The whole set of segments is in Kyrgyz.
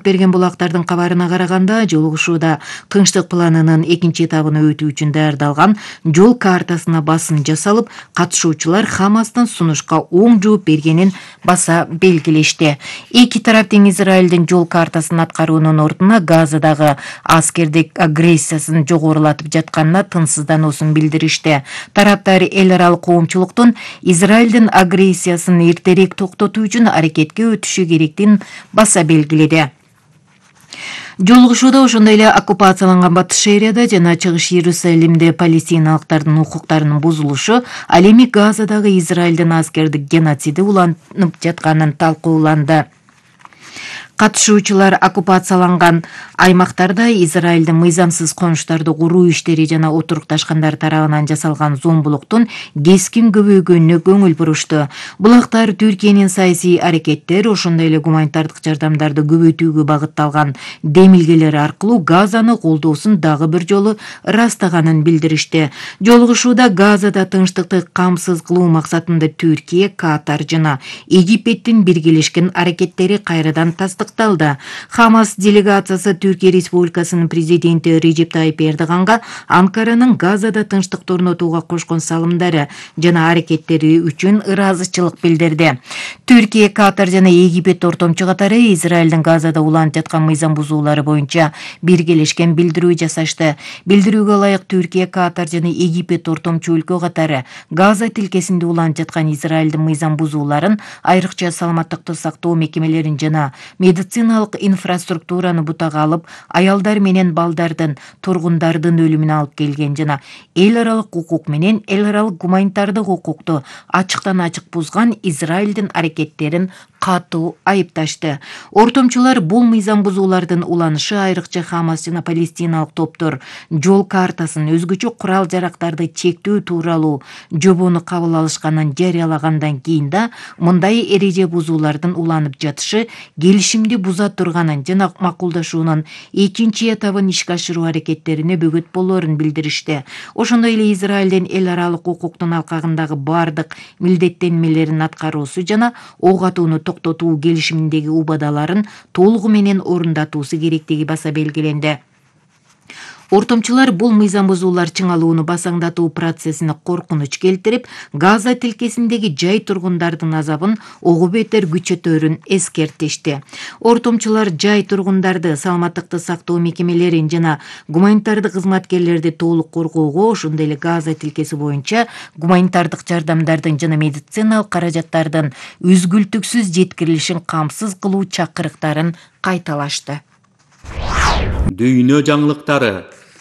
берген булактардын кабарына караганда, жолугушууда Тынчтык планынын экинчи этабына өтүү үчүн даярдалган жол картасына басым жасалып, катышуучулар Хамастын сунушка оң жооп бергенин баса белгилешти. Эки тарап тең Израилдин жол картасын аткаруунун ордуна Газадагы аскердик агрессиясын жогорулатып жатканына тынчсыздануусун билдиришти. Тараптар эл аралык коомчулуктун Израилдин агрессиясын эртерээк токтотуу үчүн аракетке өтүшү керектигин баса белгиледи. Жолугушууда ошондой эле оккупацияланган Батыш Шаарда жана Чыгыш Иерусалимде палестиналыктардын укуктарынын бузулушу, ал эми Газадагы Израилдин аскердик геноциди уланып жатканын талкууланды. Катышуучулар оккупацияланган аймактарда Израилдин мыйзамсыз конуштарды куруу иштери жана отурукташкандар тарабынан жасалган зомбулуктун кескин көбөйгөнүнө көңүл бурушту. Булактар Түркиянын саясий аракеттер, ошондой эле гуманитардык жардамдарды көбөйтүүгө багытталган демилгелер аркылуу Газаны колдоосун дагы бир жолу ырастаганын билдиришти. Жолугушууда Газада тынчтыкты камсыз кылуу максатында Түркия, Катар жана Египеттин биргелешкен аракеттери кайрадан тастыкталды. Хамас делегациясы Түркия Республикасынын президенти Режеп Тайип Эрдоганга Анкаранын Газада тынчтыкты орнотууга кошкон салымдары жана аракеттери үчүн ыраазычылык билдирди. Түркия, Катар жана Египет ортомчу катары Израилдин Газада уланып жаткан мыйзам бузуулары боюнча биргелешкен билдирүү жасашты. Билдирүүгө ылайык Түркия, Катар жана Египет ортомчу өлкө катары Газа тилкесинде уланып жаткан Израилдин мыйзам бузууларын, айрыкча саламаттыкты сактоо мекемелерин жана медициналык инфраструктураны бутага алып, аялдар менен балдардын, тургундардын өлүмүнө алып келген жана эл аралык укук менен эл аралык гуманитардык укукту ачыктан ачык бузган Израилдин аракеттерин катуу айыпташты. Ортомчулар бул мыйзам бузуулардын уланышы, айрыкча Хамас жана палестиналык топтор жол картасын, өзгөчө курал-жарактарды чектөө тууралуу жобону кабыл алышканын жарыялагандан кийин да мындай эреже бузуулардын уланып жатышы келишимди буза турганын жана макулдашуунун экинчи этабын ишке ашыруу аракеттерине бөгөт болоорун билдиришти. Ошондой эле Израилдин эл аралык укуктун алкагындагы бардык милдеттенмелерин аткаруусу жана ок атууну токтотуу келишиминдеги убадаларын толугу менен орундатуусу керектиги баса белгиленди. Ортомчулар бул мыйзам бузуулар чыңалууну басаңдатуу процессине коркунуч келтирип, Газа тилкесиндеги жай тургундардын азабын огу бетер күчөтөөрүн эскертишти. Ортомчулар жай тургундарды, саламаттыкты сактоо мекемелерин жана гуманитардык кызматкерлерди толук коргоого, ошондой эле Газа тилкеси боюнча гуманитардык жардамдардын жана медициналык каражаттардын үзгүлтүксүз жеткирилишин камсыз кылуу чакырыктарын кайталашты. Дүйнө жаңылыктары.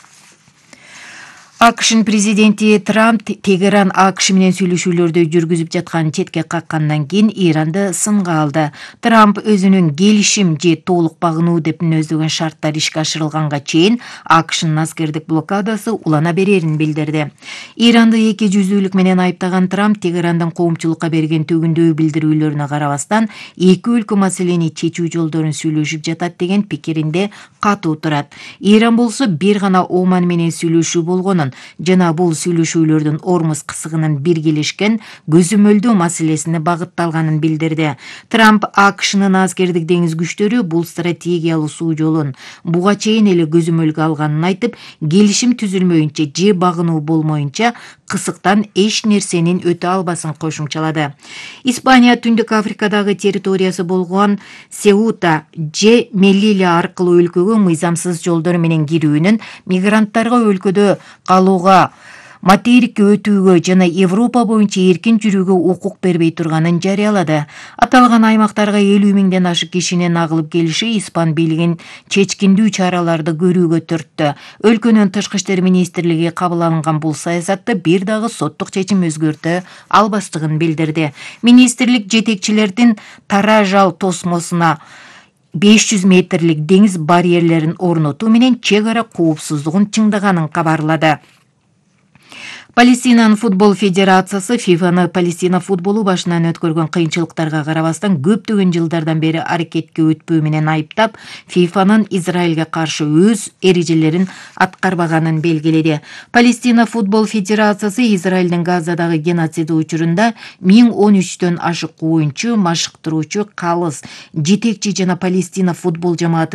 АКШнын президенти Трамп Тегеран АКШ менен сүйлөшүүлөрдү жүргүзүп жаткан четке каккандан кийин Иранды сынга алды. Трамп өзүнүн келишим же толук багынуу деп мүнөздөгөн шарттар ишке ашырылганга чейин АКШнын аскердик блокадасы улана берерин билдирди. Иранды эки жүздүүлүк менен айыптаган Трамп Тегерандын коомчулукка берген төгүндөө билдирүүлөрүнө карабастан эки өлкө маселени чечүү жолдорун сүйлөшүп жатат деген пикиринде катуу турат. Иран болсо бир гана Оман менен сүйлөшүү болгонун жана бул сүйлөшүүлөрдүн Ормуз кысыгынын биргелешкен көзөмөлдөө маселесине багытталганын билдирди. Трамп АКШнын аскердик деңиз күчтөрү бул стратегиялуу суу жолун буга чейин эле көзөмөлгө алганын айтып, келишим түзүлмөйүнчө же багынуу болмоюнча кысыктан эч нерсенин өтө албасын кошумчалады. Испания Түндүк Африкадагы территориясы болгон Сеута же Мелиля аркылуу өлкөгө мыйзамсыз жолдор менен кирүүнүн мигранттарга өлкөдө калууга, материкке өтүүгө жана Европа боюнча эркин жүрүүгө укук бербей турганын жарыялады. Аталган аймактарга 50 миңден ашык кишинин агылып келиши испан бийлигин чечкиндүү чараларды көрүүгө түрттү. Өлкөнүн тышкы иштер министрлиги кабыл алынган бул саясатты бир дагы соттук чечим өзгөртө албастыгын билдирди. Министрлик жетекчилердин Таражал тосмосуна 500 метрлик деңиз барьерлерин орнотуу менен чек ара коопсуздугун чыңдаганын кабарлады. Палестинанын футбол федерациясы ФИФАны Палестина футболу башынан өткөргөн кыйынчылыктарга карабастан көптөгөн жылдардан бери аракетке өтпөө менен айыптап, ФИФАнын Израилге каршы өз эрежелерин аткарбаганын белгиледи. Палестина футбол федерациясы Израилдин Газадагы геноциди учурунда 1013төн ашык оюнчу, машыктыруучу, калыс, жетекчи жана Палестина футбол жамааты